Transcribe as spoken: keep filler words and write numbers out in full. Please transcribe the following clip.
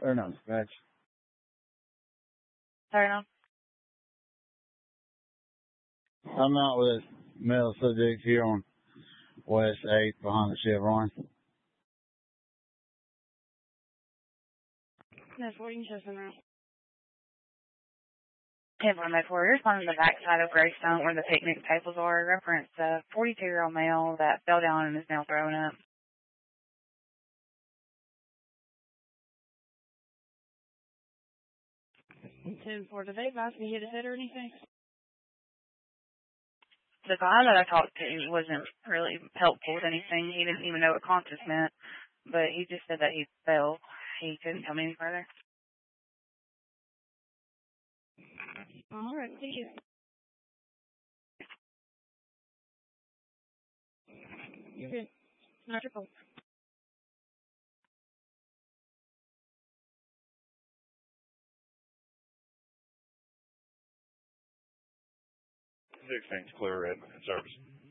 Or no, scratch. Sorry, no. I'm out with male subject here on West eighth behind the Chevron. That's what you just around. ten one by four. Here's one on the backside of Greystone where the picnic tables are. Reference a forty-two-year-old male that fell down and is now throwing up. ten four. Did they advise me hit a head or anything? The guy that I talked to wasn't really helpful with anything. He didn't even know what conscious meant, but he just said that he fell. He couldn't tell me any further. All right, thank you. You're good. Not your fault. sixteen's clear red service.